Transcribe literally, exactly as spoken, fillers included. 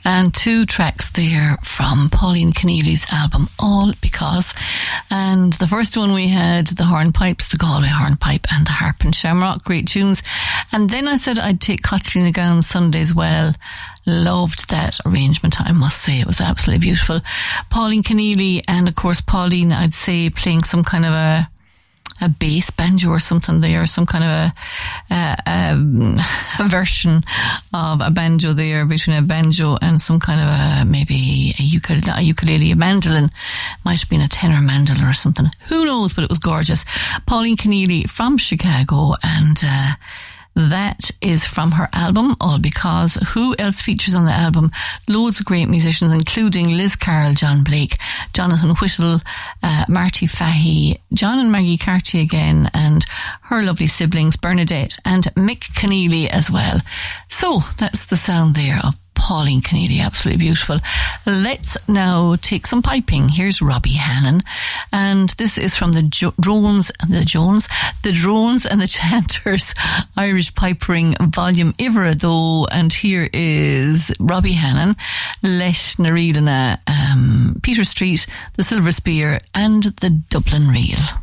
and two tracks there from Pauline Keneally's album All Because, and the first one we had the hornpipes, the Galway hornpipe and the harp and shamrock, great tunes. And then I said I'd take Cotley Nagown Sunday's Well. Loved that arrangement, I must say. It was absolutely beautiful. Pauline Keneally, and of course Pauline, I'd say, playing some kind of a a bass banjo or something there, some kind of a, a, a, a version of a banjo there, between a banjo and some kind of a, maybe a ukulele, a ukulele, a mandolin. Might have been a tenor mandolin or something. Who knows, but it was gorgeous. Pauline Keneally from Chicago, and uh, that is from her album All Because. Who else features on the album? Loads of great musicians, including Liz Carroll, John Blake, Jonathan Whittle, uh, Marty Fahey, John and Maggie Carty again, and her lovely siblings Bernadette and Mick Keneally as well. So that's the sound there of Pauline Keneally, absolutely beautiful. Let's now take some piping. Here's Robbie Hannon, and this is from the jo- Drones and the Jones, the Drones and the Chanters Irish Pipering Volume Ivera though, and here is Robbie Hannon, Leis na Rialana, um, Peter Street, the Silver Spear and the Dublin Reel.